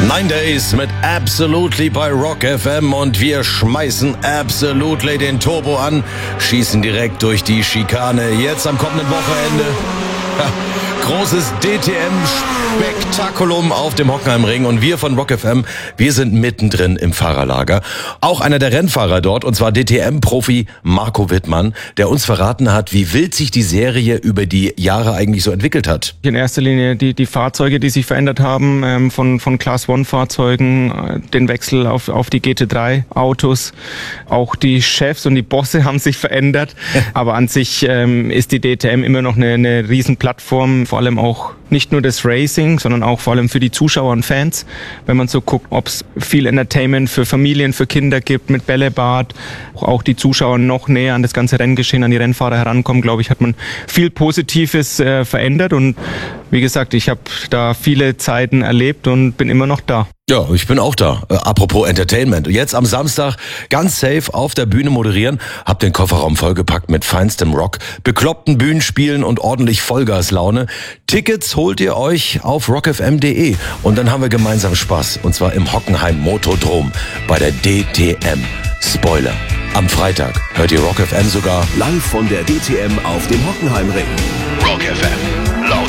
9 Days mit Absolutely bei Rock FM und wir schmeißen Absolutely den Turbo an, schießen direkt durch die Schikane. Jetzt am kommenden Wochenende großes DTM-Spektakulum auf dem Hockenheimring und wir von Rock FM, wir sind mittendrin im Fahrerlager. Auch einer der Rennfahrer dort, und zwar DTM-Profi Marco Wittmann, der uns verraten hat, wie wild sich die Serie über die Jahre eigentlich so entwickelt hat. In erster Linie die Fahrzeuge, die sich verändert haben, von Class-1-Fahrzeugen, den Wechsel auf die GT3-Autos. Auch die Chefs und die Bosse haben sich verändert, aber an sich ist die DTM immer noch eine Riesenplattform, vor allem auch nicht nur das Racing, sondern auch vor allem für die Zuschauer und Fans. Wenn man so guckt, ob es viel Entertainment für Familien, für Kinder gibt mit Bällebad, auch die Zuschauer noch näher an das ganze Renngeschehen, an die Rennfahrer herankommen, glaube ich, hat man viel Positives verändert. Und wie gesagt, ich habe da viele Zeiten erlebt und bin immer noch da. Ja, ich bin auch da. Apropos Entertainment. Jetzt am Samstag ganz safe auf der Bühne moderieren. Hab den Kofferraum vollgepackt mit feinstem Rock, bekloppten Bühnenspielen und ordentlich Vollgaslaune. Tickets holt ihr euch auf rockfm.de und dann haben wir gemeinsam Spaß. Und zwar im Hockenheim Motodrom bei der DTM. Spoiler. Am Freitag hört ihr Rock FM sogar live von der DTM auf dem Hockenheimring. Rock FM.